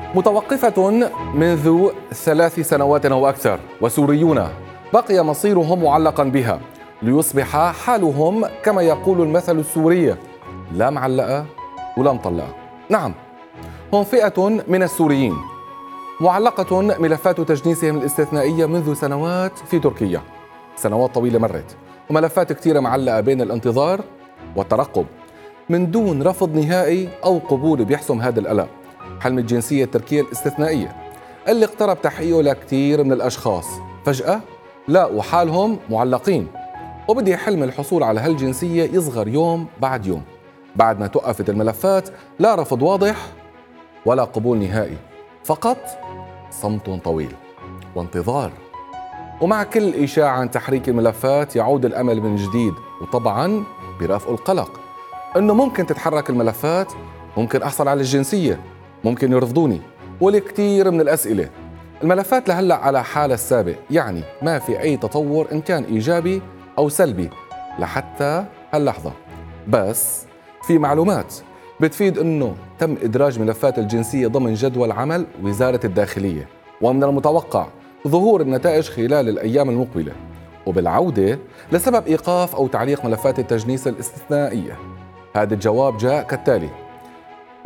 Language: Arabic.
متوقفة منذ 3 سنوات أو أكثر، وسوريون بقي مصيرهم معلقا بها ليصبح حالهم كما يقول المثل السوري: لا معلقة ولا مطلقة. نعم، هم فئة من السوريين معلقة ملفات تجنيسهم الاستثنائية منذ سنوات في تركيا. سنوات طويلة مرت، وملفات كثيرة معلقة بين الانتظار والترقب من دون رفض نهائي أو قبول بيحسم هذا القلق. حلم الجنسية التركية الاستثنائية اللي اقترب تحقيقه لكثير من الأشخاص فجأة لاقوا حالهم معلقين، وبدي حلم الحصول على هالجنسية يصغر يوم بعد يوم بعد ما توقفت الملفات. لا رفض واضح ولا قبول نهائي، فقط صمت طويل وانتظار. ومع كل إشاعة عن تحريك الملفات يعود الأمل من جديد، وطبعا برافقه القلق إنه ممكن تتحرك الملفات، ممكن أحصل على الجنسية، ممكن يرفضوني، والكثير من الأسئلة. الملفات لهلأ على حالة السابق، يعني ما في أي تطور إن كان إيجابي أو سلبي لحتى هاللحظة. بس في معلومات بتفيد إنه تم إدراج ملفات الجنسية ضمن جدول عمل وزارة الداخلية، ومن المتوقع ظهور النتائج خلال الأيام المقبلة، وبالعودة لسبب إيقاف أو تعليق ملفات التجنيس الاستثنائية. هذا الجواب جاء كالتالي: